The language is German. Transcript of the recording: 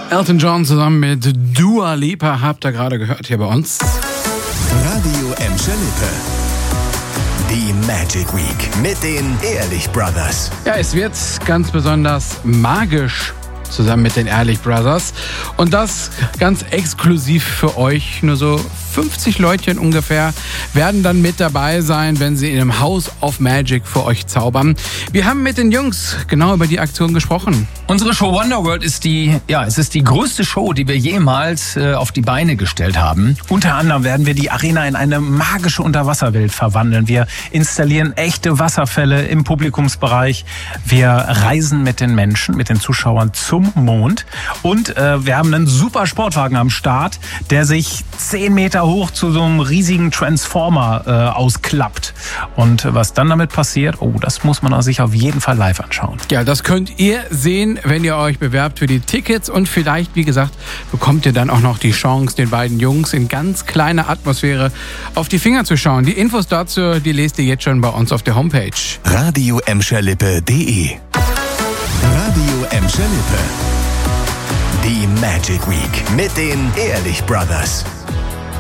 Elton John zusammen mit Dua Lipa habt ihr gerade gehört hier bei uns. Radio Emscher Lippe. Die Magic Week mit den Ehrlich Brothers. Ja, es wird ganz besonders magisch zusammen mit den Ehrlich Brothers. Und das ganz exklusiv für euch. Nur so 50 Leutchen ungefähr werden dann mit dabei sein, wenn sie in einem House of Magic für euch zaubern. Wir haben mit den Jungs genau über die Aktion gesprochen. Unsere Show Wonderworld ist die größte Show, die wir jemals auf die Beine gestellt haben. Unter anderem werden wir die Arena in eine magische Unterwasserwelt verwandeln. Wir installieren echte Wasserfälle im Publikumsbereich. Wir reisen mit den Menschen, mit den Zuschauern zum Mond. Und wir haben einen super Sportwagen am Start, der sich 10 Meter hoch zu so einem riesigen Transformer ausklappt. Und was dann damit passiert, das muss man sich auf jeden Fall live anschauen. Ja, das könnt ihr sehen, wenn ihr euch bewerbt für die Tickets. Und vielleicht, wie gesagt, bekommt ihr dann auch noch die Chance, den beiden Jungs in ganz kleiner Atmosphäre auf die Finger zu schauen. Die Infos dazu, die lest ihr jetzt schon bei uns auf der Homepage. radioemscherlippe.de Radio Emscher Lippe. Die Magic Week mit den Ehrlich Brothers.